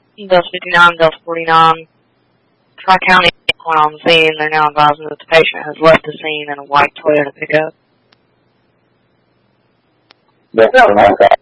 Bus 59, Bus 49. Tri-County went on the scene. They're now advising that the patient has left the scene in a white Toyota pickup. That's what I got.